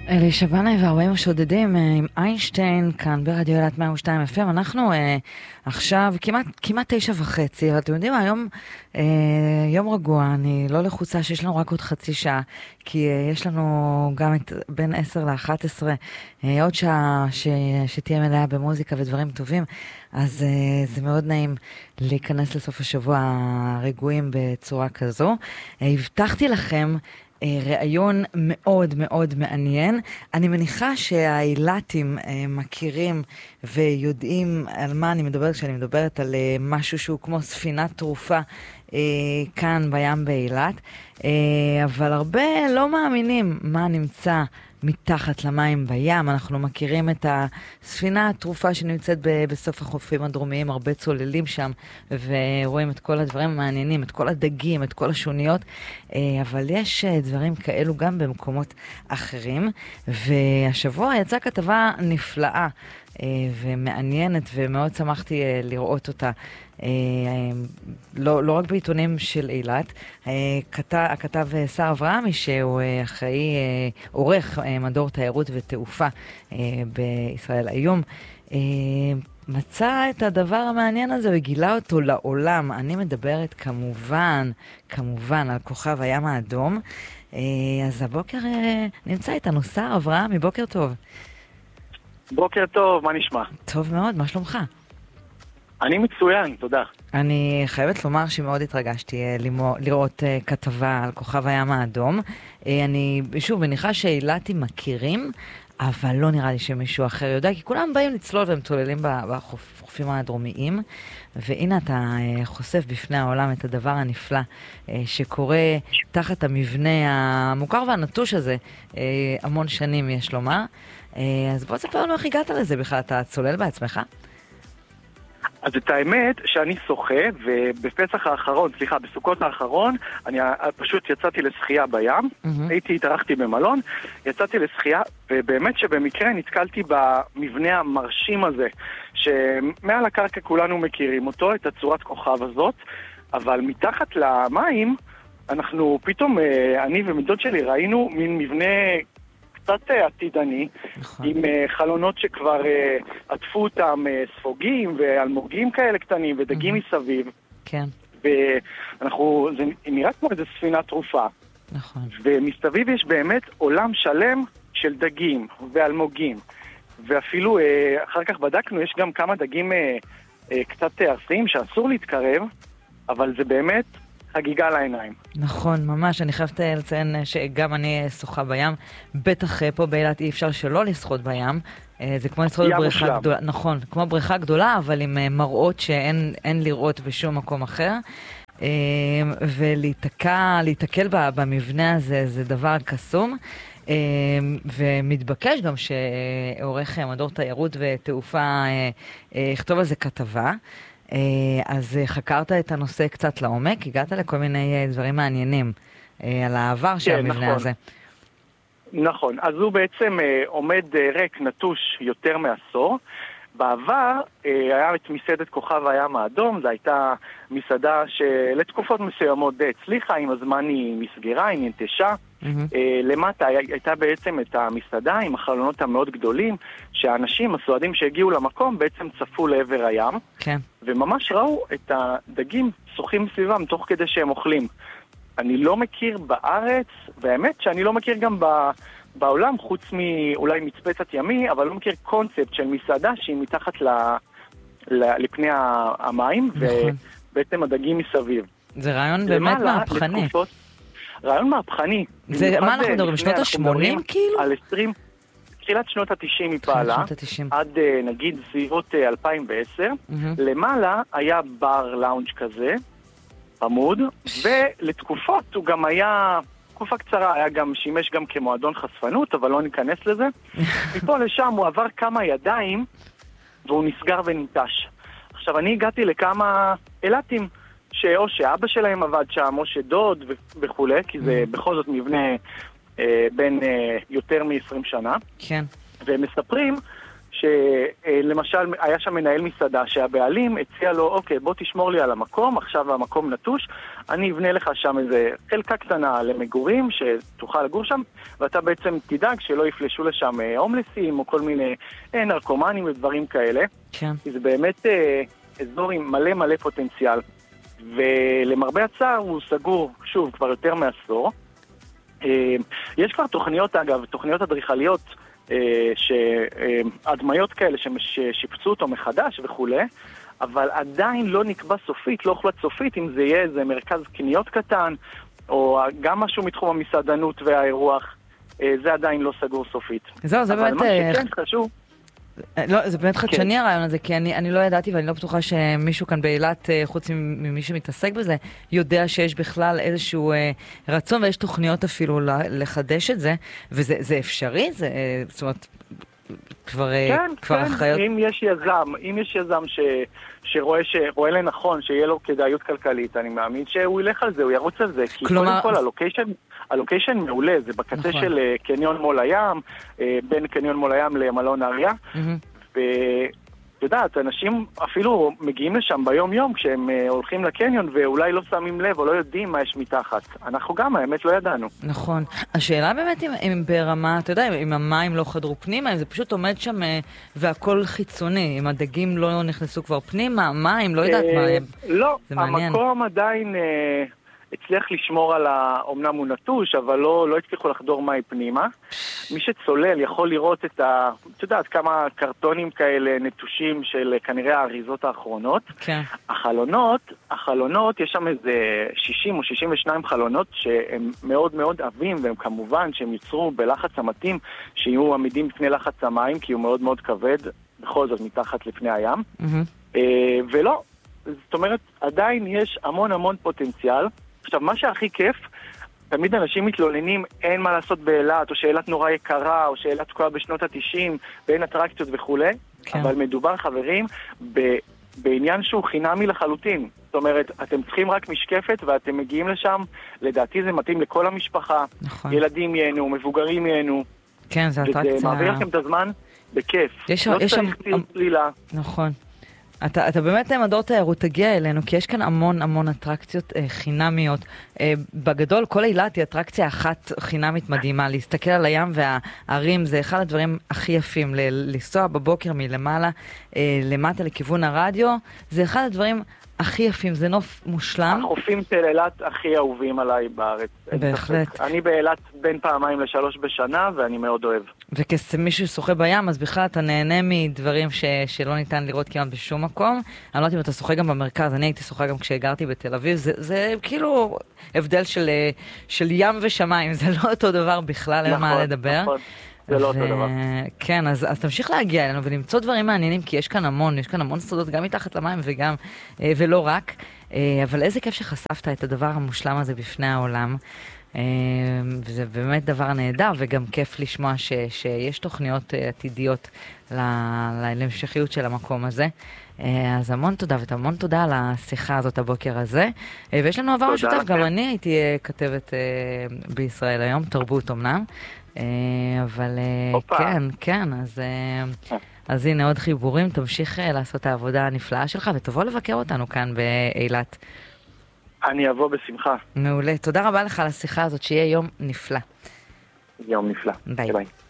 אלישע בנאי ו40 השודדים עם איינשטיין כאן ברדיו אילת 102 FM. אנחנו עכשיו כמעט 9:30, אבל אתם יודעים, היום יום רגוע, אני לא לחוצה שיש לנו רק עוד חצי שעה, כי יש לנו גם בין 10 ל-11 עוד שעה שתהיה מלאה במוזיקה ודברים טובים, אז זה מאוד נעים להיכנס לסוף השבוע רגועים בצורה כזו. הבטחתי לכם ראיון מאוד מאוד מעניין. אני מניחה שהאילתים מכירים ויודעים על מה אני מדברת כשאני מדברת על משהו שהוא כמו ספינת תרופה כאן בים באילת, אבל הרבה לא מאמינים מה נמצא מתחת למים בים. אנחנו מכירים את הספינה התרופה שנמצאת בסוף החופים הדרומיים, הרבה צוללים שם ורואים את כל הדברים המעניינים, את כל הדגים, את כל השוניות, אבל יש דברים כאלו גם במקומות אחרים. והשבוע יצאה כתבה נפלאה ומעניינת, ומאוד שמחתי לראות אותה, לא רק בעיתונים של אילת. הכתב שר אברהמי, שהוא אחראי, עורך מדור תיירות ותעופה בישראל היום, מצא את הדבר המעניין הזה וגילה אותו לעולם. אני מדברת כמובן על כוכב הים האדום. אז הבוקר נמצא איתנו שר אברהמי. בוקר טוב. בוקר טוב, מה נשמע? טוב מאוד, מה שלומך? אני מצוין, תודה. אני חייבת לומר שמאוד התרגשתי לראות כתבה על כוכב הים האדום. אני שוב מניחה שאילתים מכירים, אבל לא נראה לי שמישהו אחר יודע, כי כולם באים לצלול והם צוללים בחופים הדרומיים, והנה אתה חושף בפני העולם את הדבר הנפלא שקורה תחת המבנה המוכר והנטוש הזה המון שנים, יש לומר. אז בוא תספר לנו איך הגעת לזה בכלל, אתה צולל בעצמך? אז את האמת שאני שוחה, ובפסח האחרון, בסוכות האחרון, אני פשוט יצאתי לשחייה בים, התארחתי במלון, יצאתי לשחייה, ובאמת שבמקרה נתקלתי במבנה המרשים הזה, שמעל הקרקע כולנו מכירים אותו, את הצורת כוכב הזאת, אבל מתחת למים, אנחנו פתאום, אני ומדוד שלי ראינו מין מבנה קצת עתידני, עם חלונות שכבר עטפו אותם ספוגים ואלמוגים כאלה קטנים ודגים מסביב. כן. ואנחנו, זה נראה כמו איזו ספינת תרופה. נכון. ומסביב יש באמת עולם שלם של דגים ואלמוגים. ואפילו אחר כך בדקנו, יש גם כמה דגים קצת ארסיים שאסור להתקרב, אבל זה באמת חגיגה לעיניים. נכון, ממש. אני חייבת לציין שגם אני שוחה בים. בטח פה באילת אי אפשר שלא לשחות בים. זה כמו לשחות בבריכה גדולה. נכון, כמו בריכה גדולה, אבל עם מראות שאין לראות בשום מקום אחר. ולהתקל במבנה הזה זה דבר קסום. ומתבקש גם שעורך מדור תיירות ותעופה יכתוב על זה כתבה. אז חקרת את הנושא קצת לעומק, הגעת לכל מיני דברים מעניינים על העבר של המבנה הזה. נכון, אז הוא בעצם עומד ריק נטוש יותר מעשור. בעבר היה את מסעדת כוכב הים האדום, זו הייתה מסעדה שלתקופות מסוימות די הצליחה, עם הזמן היא מסגרה, היא ננטשה. למטה הייתה בעצם את המסעדה עם החלונות המאוד גדולים, שהאנשים, הסועדים שהגיעו למקום, בעצם צפו לעבר הים. כן. וממש ראו את הדגים שוחים סביבם תוך כדי שהם אוכלים. אני לא מכיר בארץ, באמת שאני לא מכיר גם בעולם, חוץ מאולי מצפצת ימי, אבל לא מכיר קונספט של מסעדה שהיא מתחת לפני המים, ובעצם הדגים מסביב. זה רעיון באמת מהפכני. רעיון מהפכני. מה אנחנו מדברים? שנות ה-80 כאילו? על 20, תחילת שנות ה-90 היא פעלה, עד נגיד סביבות 2010. למעלה היה בר לאונג' כזה, עמוד, ולתקופות הוא גם היה, תקופה קצרה, היה גם שימש גם כמועדון חשפנות, אבל לא ניכנס לזה. מפה לשם הוא עבר כמה ידיים, והוא נסגר וננטש. עכשיו אני הגעתי לכמה אילתים, או שאבא שלהם עבד שם, או שדוד וכו', כי זה בכל זאת מבנה בין יותר מ-20 שנה. כן. והם מספרים שלמשל היה שם מנהל מסעדה שהבעלים הציע לו, אוקיי, בוא תשמור לי על המקום, עכשיו המקום נטוש, אני אבנה לך שם איזה חלקה קטנה למגורים שתוכל לגור שם, ואתה בעצם תדאג שלא יפלשו לשם הומלסים או כל מיני נרקומנים ודברים כאלה. כן. כי זה באמת אזור עם מלא מלא פוטנציאל. ולמרבה הצער הוא סגור, שוב, כבר יותר מעשור. יש כבר תוכניות, אגב, תוכניות אדריכליות, שהדמיות כאלה ששיפצו אותו מחדש וכו', אבל עדיין לא נקבע סופית, לא הוחלט סופית, אם זה יהיה איזה מרכז קניות קטן, או גם משהו מתחום המסעדנות והאירוח, זה עדיין לא סגור סופית. זהו, זה באמת... אבל מה שכן חשוב... לא, זה באמת חדשני הרעיון הזה, כי אני לא ידעתי ואני לא בטוחה שמישהו כאן באילת, חוץ ממי שמתעסק בזה, יודע שיש בכלל איזשהו רצון ויש תוכניות אפילו לחדש את זה, וזה אפשרי? זאת אומרת, כבר אחריות... אם יש יזם שרואה לנכון שיהיה לו כדאיות כלכלית, אני מאמין שהוא ילך על זה, הוא ירוץ על זה, כי קודם כל הלוקיישן מעולה, זה בקצה של קניון מול הים, בין קניון מול הים למלון אריה, יודעת, אנשים אפילו מגיעים לשם ביום יום כשהם הולכים לקניון ואולי לא שמים לב או לא יודעים מה יש מתחת. אנחנו גם, האמת, לא ידענו. נכון. השאלה באמת אם ברמה, אתה יודע, אם המים לא חדרו פנימה, אם זה פשוט עומד שם והכל חיצוני, אם הדגים לא נכנסו כבר פנימה, המים, לא יודעת מה. לא, המקום עדיין הצליח לשמור על אומנם הוא נטוש, אבל לא הצליחו לחדור מים פנימה. מי שצולל יכול לראות את אתה יודעת, כמה קרטונים כאלה נטושים של כנראה האריזות האחרונות. כן. החלונות, יש שם איזה 60 או 62 חלונות שהם מאוד מאוד עבים, והם כמובן שהם יצרו בלחץ המתאים שיהיו עמידים בפני לחץ המים, כי הוא מאוד מאוד כבד, בכל זאת מתחת לפני הים. ולא, זאת אומרת, עדיין יש המון המון פוטנציאל. עכשיו, מה שהכי כיף, תמיד אנשים מתלוננים, אין מה לעשות באילת, או שאילת נורא יקרה, או שאילת תקועה בשנות ה-90, בין אטרקציות וכו'. כן. אבל מדובר, חברים, בעניין שהוא חינמי לחלוטין. זאת אומרת, אתם צריכים רק משקפת, ואתם מגיעים לשם, לדעתי זה מתאים לכל המשפחה. נכון. ילדים ייהנו, מבוגרים ייהנו. כן, זה אטרקציה. וזה מעביר לכם את הזמן בכיף. לא צריך צלילה. נכון. אתה באמת מדור תיירות, תגיע אלינו, כי יש כאן המון אטרקציות חינמיות. בגדול, כל אילת היא אטרקציה אחת חינמית מדהימה. להסתכל על הים והערים זה אחד הדברים הכי יפים. לנסוע בבוקר מלמעלה, למטה לכיוון הרדיו, זה אחד הדברים הכי יפים, זה נוף מושלם. החופים של אילת הכי אהובים עליי בארץ. בהחלט. אני באילת בין 2-3 בשנה, ואני מאוד אוהב. וכמישהו שוחה בים, אז בכלל אתה נהנה מדברים שלא ניתן לראות כמעט בשום מקום. אני לא יודעת אם אתה שוחה גם במרכז, אני הייתי שוחה גם כשגרתי בתל אביב, זה כאילו הבדל של ים ושמיים, זה לא אותו דבר בכלל, אין מה לדבר. נכון. זה לא אותו דבר. כן, אז תמשיך להגיע אלינו ולמצוא דברים מעניינים, כי יש כאן המון סודות, גם מתחת למים וגם, ולא רק. אבל איזה כיף שחשפת את הדבר המושלם הזה בפני העולם. וזה באמת דבר נהדר, וגם כיף לשמוע שיש תוכניות עתידיות להמשכיות של המקום הזה. אז המון תודה, והמון תודה על השיחה הזאת הבוקר הזה. ויש לנו עבר משותף, גם אני הייתי כתבת בישראל היום, תרבות אמנם. אבל כן, אז הנה עוד חיבורים, תמשיך לעשות את העבודה הנפלאה שלך, ותבוא לבקר אותנו כאן באילת. אני אבוא בשמחה. מעולה, תודה רבה לך על השיחה הזאת, שיהיה יום נפלא. יום נפלא. ביי.